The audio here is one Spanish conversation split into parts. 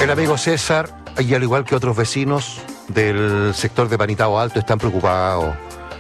El amigo César, y al igual que otros vecinos del sector de Panitao Alto, están preocupados,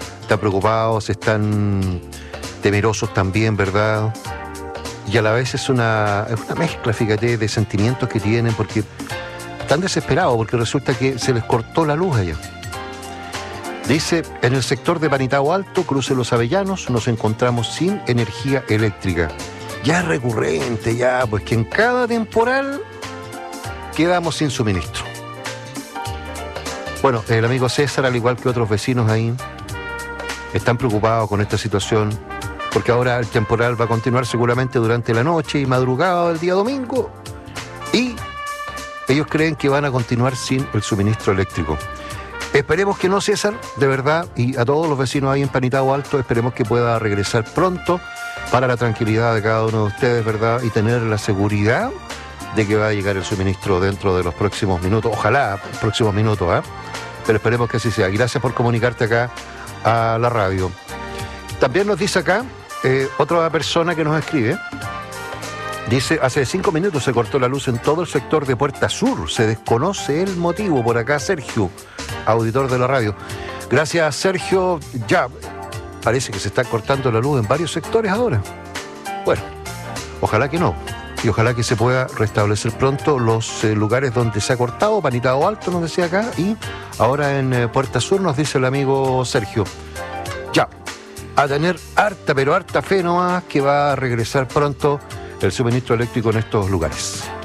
están temerosos también, ¿verdad? Y a la vez es una mezcla, fíjate, de sentimientos que tienen, porque están desesperados, porque resulta que se les cortó la luz allá. Dice, en el sector de Panitao Alto, cruce Los Avellanos, nos encontramos sin energía eléctrica. Ya es recurrente, ya, pues que en cada temporal quedamos sin suministro. Bueno, el amigo César, al igual que otros vecinos ahí, están preocupados con esta situación, porque ahora el temporal va a continuar seguramente durante la noche y madrugada del día domingo, y ellos creen que van a continuar sin el suministro eléctrico. Esperemos que no, César, de verdad, y a todos los vecinos ahí en Panitao Alto, esperemos que pueda regresar pronto para la tranquilidad de cada uno de ustedes, ¿verdad? Y tener la seguridad de que va a llegar el suministro dentro de los próximos minutos, ojalá próximos minutos, ¿eh? Pero esperemos que así sea. Gracias por comunicarte acá a la radio. También nos dice acá otra persona que nos escribe. Dice, hace 5 minutos se cortó la luz en todo el sector de Puerta Sur. Se desconoce el motivo. Por acá Sergio, auditor de la radio. Gracias, Sergio. Ya, parece que se está cortando la luz en varios sectores ahora. Bueno, ojalá que no. Y ojalá que se pueda restablecer pronto los lugares donde se ha cortado. Panitao Alto nos decía acá, y ahora en Puerta Sur nos dice el amigo Sergio. Ya, a tener harta, pero harta fe nomás que va a regresar pronto el suministro eléctrico en estos lugares.